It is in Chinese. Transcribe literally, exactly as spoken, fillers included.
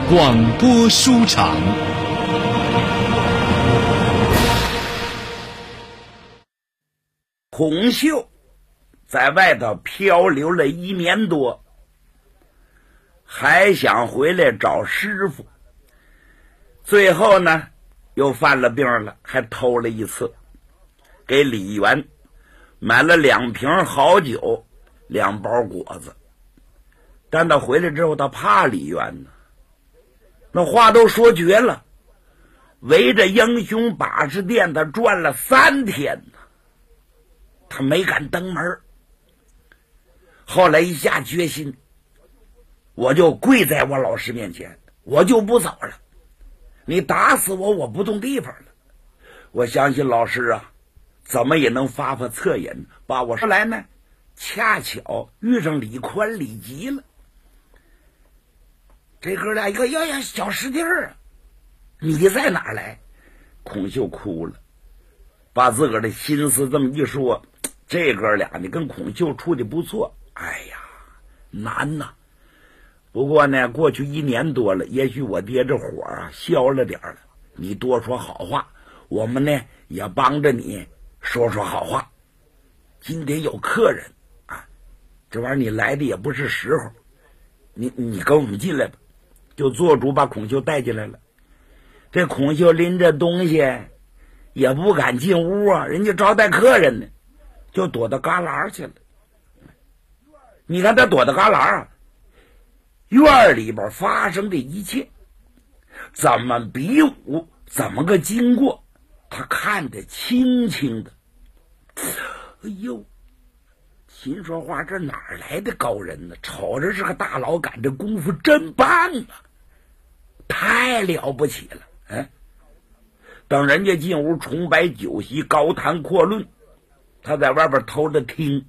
广播书场。 孔秀在外头漂流了一年多，还想回来找师傅，最后呢又犯了病了，还偷了一次，给李元买了两瓶好酒，两包果子。但他回来之后，他怕李元呢，那话都说绝了，围着英雄把式店他转了三天呢，他没敢登门。后来一下决心，我就跪在我老师面前，我就不走了，你打死我我不动地方了。我相信老师啊怎么也能发发恻隐，把我说来呢，恰巧遇上李宽李吉了。这哥俩一个呀呀小师弟儿啊，你在哪儿来？孔秀哭了，把自个儿的心思这么一说。这哥俩你跟孔秀处的不错，哎呀难呐。不过呢过去一年多了，也许我爹这火啊消了点了，你多说好话，我们呢也帮着你说说好话。今天有客人啊，这玩意儿你来的也不是时候，你你跟我们进来吧。就做主把孔秀带进来了。这孔秀拎着东西也不敢进屋啊，人家招待客人呢，就躲到旮旯去了。你看他躲到旮旯啊，院里边发生的一切怎么比武，怎么个经过，他看得清清的。哎呦，心说话，这哪儿来的高人呢？瞅着是个大老杆，这功夫真棒啊，太了不起了。嗯，等人家进屋重摆酒席，高谈阔论，他在外边偷着听。